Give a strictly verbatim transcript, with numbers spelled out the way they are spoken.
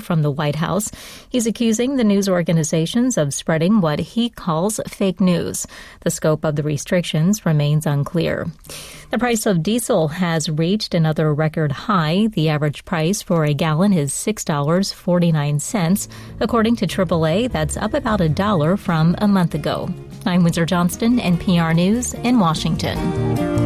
from the White House. He's accusing the news organizations of spreading what he calls fake news. The scope of the restrictions remains unclear. The price of diesel has reached another record high. The average price for a gallon is six dollars and forty-nine cents. According to triple A, that's up about a dollar from a month ago. I'm Windsor Johnston, N P R News in Washington.